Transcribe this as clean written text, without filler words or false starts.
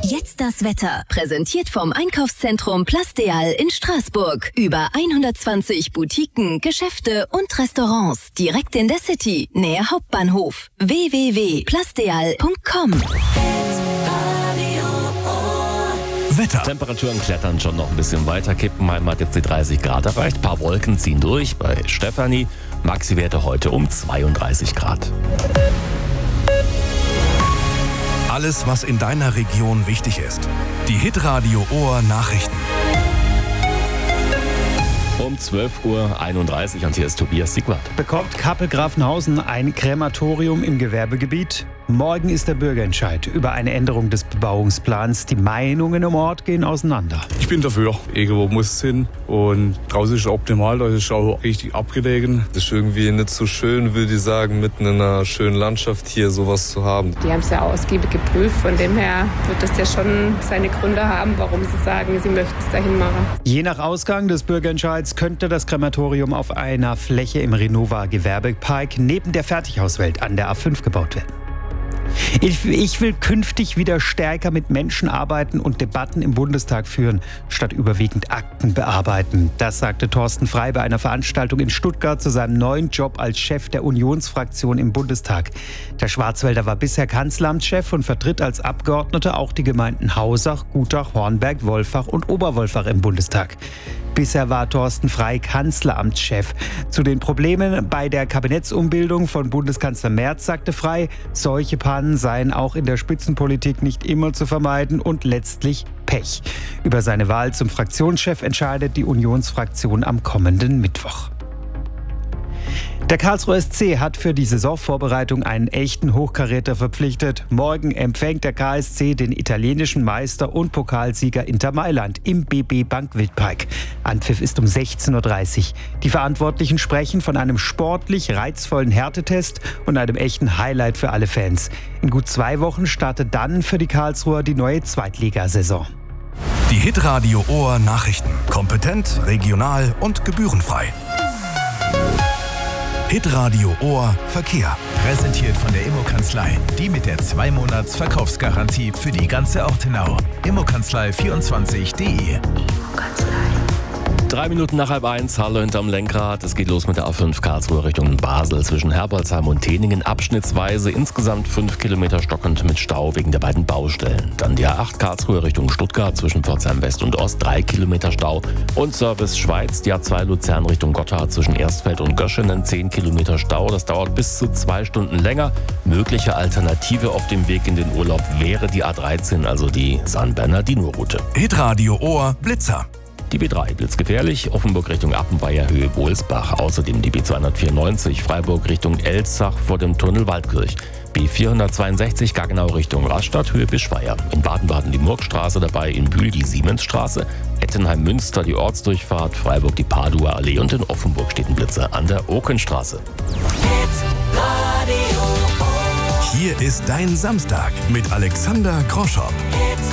Jetzt das Wetter. Präsentiert vom Einkaufszentrum Plasdeal in Straßburg. Über 120 Boutiquen, Geschäfte und Restaurants. Direkt in der City, nähe Hauptbahnhof. www.plasdeal.com. Wetter. Temperaturen klettern schon noch ein bisschen weiter. Kippenheim hat jetzt die 30 Grad erreicht. Ein paar Wolken ziehen durch bei Stefanie. Maxi-Werte heute um 32 Grad. Alles, was in deiner Region wichtig ist. Die Hitradio Ohr Nachrichten. Um 12:31 Uhr und hier ist Tobias Siegwart. Bekommt Kappel-Grafenhausen ein Krematorium im Gewerbegebiet? Morgen ist der Bürgerentscheid über eine Änderung des Bebauungsplans. Die Meinungen im Ort gehen auseinander. Ich bin dafür. Irgendwo muss es hin. Und draußen ist es optimal, da ist es auch richtig abgelegen. Das ist irgendwie nicht so schön, würde ich sagen, mitten in einer schönen Landschaft hier sowas zu haben. Die haben es ja ausgiebig geprüft. Von dem her wird das ja schon seine Gründe haben, warum sie sagen, sie möchten es dahin machen. Je nach Ausgang des Bürgerentscheids könnte das Krematorium auf einer Fläche im Renova Gewerbepark neben der Fertighauswelt an der A5 gebaut werden. Ich will künftig wieder stärker mit Menschen arbeiten und Debatten im Bundestag führen, statt überwiegend Akten bearbeiten. Das sagte Thorsten Frey bei einer Veranstaltung in Stuttgart zu seinem neuen Job als Chef der Unionsfraktion im Bundestag. Der Schwarzwälder war bisher Kanzleramtschef und vertritt als Abgeordneter auch die Gemeinden Hausach, Gutach, Hornberg, Wolfach und Oberwolfach im Bundestag. Bisher war Thorsten Frey Kanzleramtschef. Zu den Problemen bei der Kabinettsumbildung von Bundeskanzler Merz sagte Frey, solche Pannen seien auch in der Spitzenpolitik nicht immer zu vermeiden und letztlich Pech. Über seine Wahl zum Fraktionschef entscheidet die Unionsfraktion am kommenden Mittwoch. Der Karlsruher SC hat für die Saisonvorbereitung einen echten Hochkaräter verpflichtet. Morgen empfängt der KSC den italienischen Meister und Pokalsieger Inter Mailand im BB Bank Wildpark. Anpfiff ist um 16:30 Uhr. Die Verantwortlichen sprechen von einem sportlich reizvollen Härtetest und einem echten Highlight für alle Fans. In gut 2 Wochen startet dann für die Karlsruher die neue Zweitligasaison. Die Hitradio Ohr Nachrichten. Kompetent, regional und gebührenfrei. Hitradio Ohr Verkehr. Präsentiert von der Immo-Kanzlei. Die mit der 2-Monats-Verkaufsgarantie für die ganze Ortenau. Immokanzlei24.de. 3 Minuten nach 12:30, Hallo hinterm Lenkrad. Es geht los mit der A5 Karlsruhe Richtung Basel zwischen Herbolzheim und Teningen. Abschnittsweise insgesamt 5 Kilometer stockend mit Stau wegen der beiden Baustellen. Dann die A8 Karlsruhe Richtung Stuttgart zwischen Pforzheim West und Ost 3 Kilometer Stau. Und Service Schweiz, die A2 Luzern Richtung Gotthard zwischen Erstfeld und Göschenen 10 Kilometer Stau. Das dauert bis zu 2 Stunden länger. Mögliche Alternative auf dem Weg in den Urlaub wäre die A13, also die San Bernardino-Route. Hitradio Ohr Blitzer. Die B3 blitzgefährlich, Offenburg Richtung Appenweier, Höhe Bohlsbach. Außerdem die B294 Freiburg Richtung Elzach vor dem Tunnel Waldkirch. B462 Gaggenau Richtung Rastatt, Höhe Bischweier. In Baden-Baden die Murgstraße dabei, in Bühl die Siemensstraße. Ettenheim-Münster die Ortsdurchfahrt, Freiburg die Paduer Allee und in Offenburg steht ein Blitzer an der Okenstraße. Hier ist dein Samstag mit Alexander Kroschop.